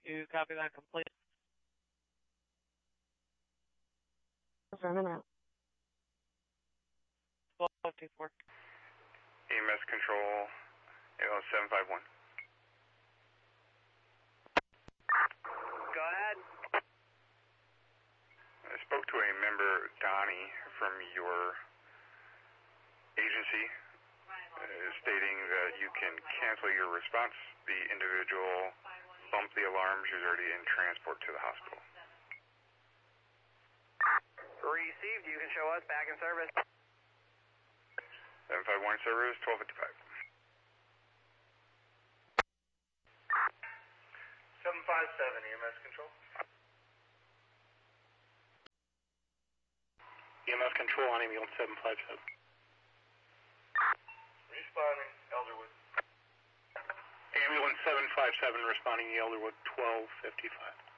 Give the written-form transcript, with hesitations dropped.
You copy that complete? Affirmative. 1254. EMS control, 751. Go ahead. I spoke to a member, Donnie, from your agency, stating that you can cancel your response. The individual bumped the alarm. She was already in transport to the hospital. Received. You can show us back in service. 751 service, 1255. 757, EMS control. EMS control on ambulance 757. Responding, Elderwood. Ambulance 757 responding to Elderwood 1255.